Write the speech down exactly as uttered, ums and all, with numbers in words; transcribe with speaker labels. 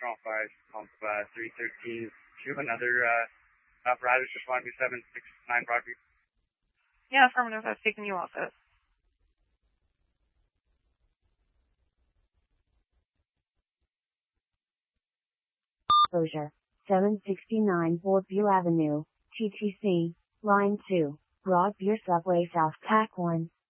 Speaker 1: Toronto five, pump uh, three thirteen two, another uh, apparatus, respond to seven six nine Broadview.
Speaker 2: Yeah, affirmative. I've taken you off it.
Speaker 3: Exposure, seven sixty-nine Broadview Avenue, T T C, Line two, Broadview Subway South, T A C one.